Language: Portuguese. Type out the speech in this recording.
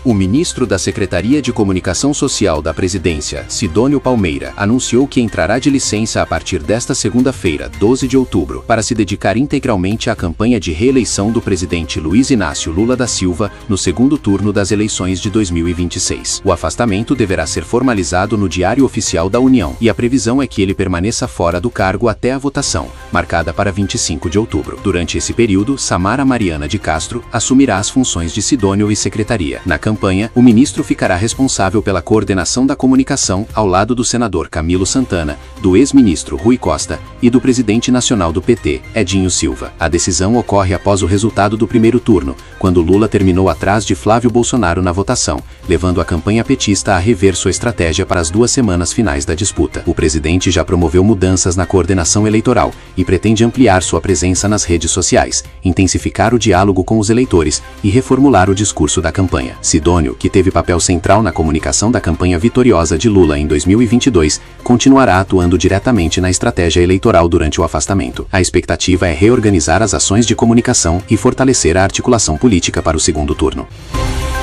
O ministro da Secretaria de Comunicação Social da Presidência, Sidônio Palmeira, anunciou que entrará de licença a partir desta segunda-feira, 12 de outubro, para se dedicar integralmente à campanha de reeleição do presidente Luiz Inácio Lula da Silva no segundo turno das eleições de 2026. O afastamento deverá ser formalizado no Diário Oficial da União e a previsão é que ele permaneça fora do cargo até a votação, marcada para 25 de outubro. Durante esse período, Samara Mariana de Castro assumirá as funções de Sidônio e secretaria. Na campanha, o ministro ficará responsável pela coordenação da comunicação ao lado do senador Camilo Santana, do ex-ministro Rui Costa e do presidente nacional do PT, Edinho Silva. A decisão ocorre após o resultado do primeiro turno, quando Lula terminou atrás de Flávio Bolsonaro na votação, levando a campanha petista a rever sua estratégia para as 2 semanas finais da disputa. O presidente já promoveu mudanças na coordenação eleitoral e pretende ampliar sua presença nas redes sociais, intensificar o diálogo com os eleitores e reformular o discurso da campanha. Sidônio, que teve papel central na comunicação da campanha vitoriosa de Lula em 2022, continuará atuando diretamente na estratégia eleitoral durante o afastamento. A expectativa é reorganizar as ações de comunicação e fortalecer a articulação política para o segundo turno.